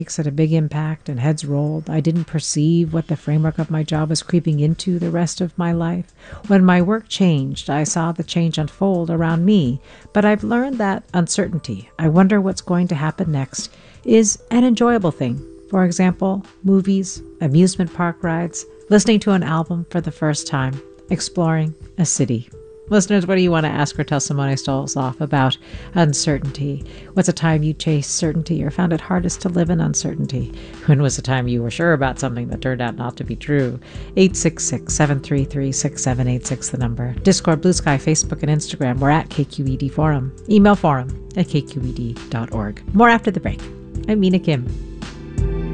had a big impact and heads rolled. I didn't perceive what the framework of my job was creeping into the rest of my life. When my work changed, I saw the change unfold around me. But I've learned that uncertainty, I wonder what's going to happen next, is an enjoyable thing. For example, movies, amusement park rides, listening to an album for the first time, exploring a city. Listeners, what do you want to ask or tell Simone Stolzoff about uncertainty? What's a time you chased certainty or found it hardest to live in uncertainty? When was a time you were sure about something that turned out not to be true? 866-733-6786, the number. Discord, Blue Sky, Facebook, and Instagram. We're at KQED Forum. Email forum@kqed.org. More after the break. I'm Mina Kim.